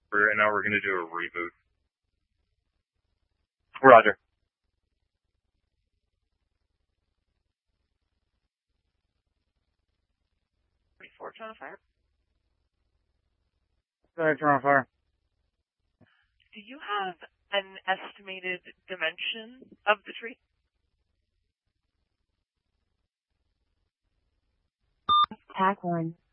Right now we're gonna do a reboot. Roger. 24, trying to fire. Sorry, trying to fire. Do you have an estimated dimension of the tree? TAC 1.